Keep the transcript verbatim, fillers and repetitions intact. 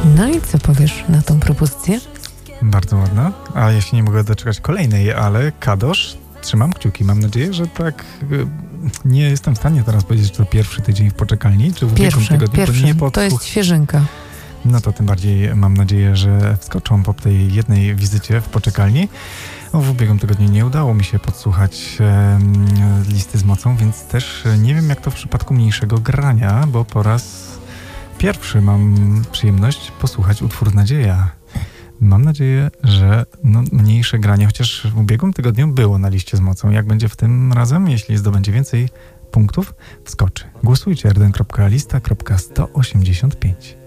No i co powiesz na tą propozycję? Bardzo ładna, a ja się nie mogę doczekać kolejnej, ale Kadosz, trzymam kciuki. Mam nadzieję, że tak... Nie jestem w stanie teraz powiedzieć, czy to pierwszy tydzień w poczekalni, czy w ubiegłym Pierwszy, tygodniu. pierwszy. To, nie To jest świeżynka. No to tym bardziej mam nadzieję, że wskoczą po tej jednej wizycie w poczekalni. No, w ubiegłym tygodniu nie udało mi się podsłuchać e, listy z mocą, więc też nie wiem, jak to w przypadku mniejszego grania, bo po raz pierwszy mam przyjemność posłuchać utwór Nadzieja. Mam nadzieję, że no, mniejsze granie, chociaż w ubiegłym tygodniu było na liście z mocą. Jak będzie w tym razem, jeśli zdobędzie więcej punktów, wskoczy. Głosujcie r d n kropka lista kropka sto osiemdziesiąt pięć.